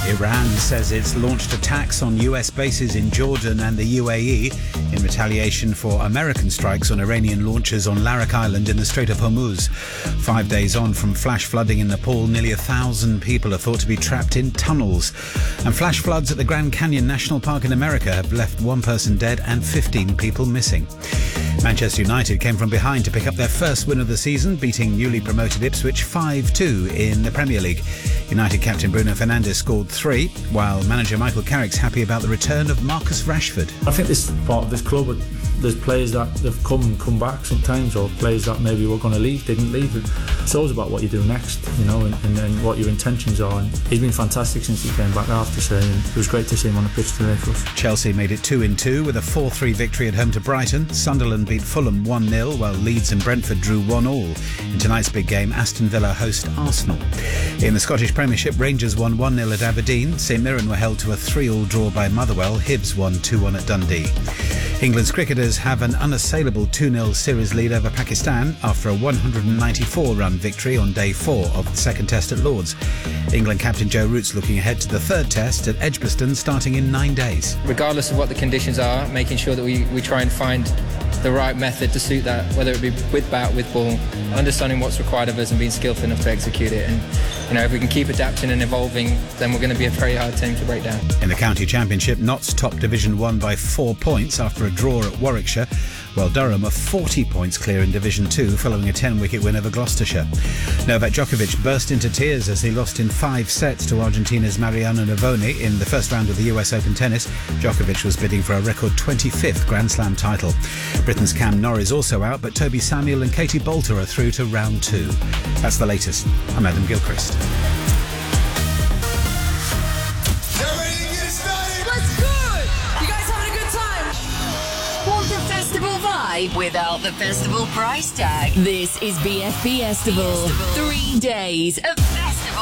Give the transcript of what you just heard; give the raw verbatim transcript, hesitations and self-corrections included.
Iran says it's launched attacks on U S bases in Jordan and the U A E in retaliation for American strikes on Iranian launchers on Larak Island in the Strait of Hormuz. Five days on from flash flooding in Nepal, nearly a thousand people are thought to be trapped in tunnels. And flash floods at the Grand Canyon National Park in America have left one person dead and fifteen people missing. Manchester United came from behind to pick up their first win of the season, beating newly promoted Ipswich five two in the Premier League. United captain Bruno Fernandes scored three, while manager Michael Carrick's happy about the return of Marcus Rashford. I think this part of this club, there's players that have come and come back sometimes, or players that maybe were going to leave, didn't leave. It's always about what you do next, you know, and, and, and what your intentions are. And he's been fantastic since he came back, I have to say, and it was great to see him on the pitch today for us. Chelsea made it two in two with a four three victory at home to Brighton. Sunderland beat Fulham one nil, while Leeds and Brentford drew one all. In tonight's big game, Aston Villa host Arsenal. In the Scottish Premiership, Rangers won one nil at Aberdeen. St Mirren were held to a three all draw by Motherwell. Hibs won two one at Dundee. England's cricketers have an unassailable two nil series lead over Pakistan after a one hundred ninety-four run victory on day four of the second test at Lord's. England captain Joe Root's looking ahead to the third test at Edgbaston starting in nine days. Regardless of what the conditions are, making sure that we, we try and find the right method to suit that, whether it be with bat, with ball, understanding what's required of us and being skillful enough to execute it. And you know, if we can keep adapting and evolving, then we're going to be a very hard team to break down. In the County Championship, Notts top Division one by four points after a draw at Warwickshire, while Durham are forty points clear in Division two following a ten-wicket win over Gloucestershire. Novak Djokovic burst into tears as he lost in five sets to Argentina's Mariano Navoni in the first round of the U S Open tennis. Djokovic was bidding for a record twenty-fifth Grand Slam title. Britain's Cam Norris also out, but Toby Samuel and Katie Bolter are through to round two. That's the latest. I'm Adam Gilchrist. Without the festival price tag. This is B F B Festival. Three days of